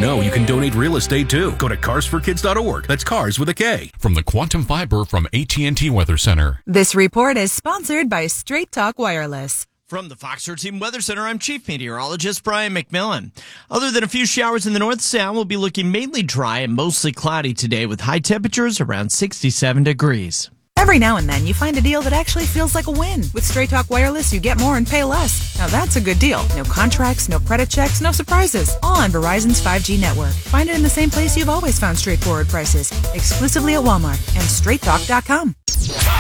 know you can donate real estate too? Go to carsforkids.org. That's cars with a K. From the Quantum Fiber from AT&T Weather Center. This report is sponsored by Straight Talk Wireless. From the Fox 13 Weather Center, I'm Chief Meteorologist Brian McMillan. Other than a few showers in the north, Sound will be looking mainly dry and mostly cloudy today with high temperatures around 67 degrees. Every now and then, you find a deal that actually feels like a win. With Straight Talk Wireless, you get more and pay less. Now that's a good deal. No contracts, no credit checks, no surprises. All on Verizon's 5G network. Find it in the same place you've always found straightforward prices. Exclusively at Walmart and straighttalk.com.